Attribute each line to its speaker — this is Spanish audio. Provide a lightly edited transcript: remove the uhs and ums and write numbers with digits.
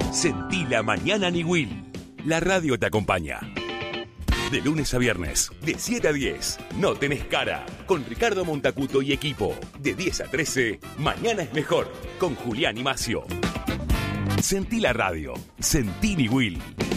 Speaker 1: Sentí la mañana ni Will. La radio te acompaña. De lunes a viernes, de 7 a 10, No Tenés Cara, con Ricardo Montacuto y equipo. De 10 a 13, Mañana es Mejor, con Julián y Macio. Sentí la radio. Sentí ni Will.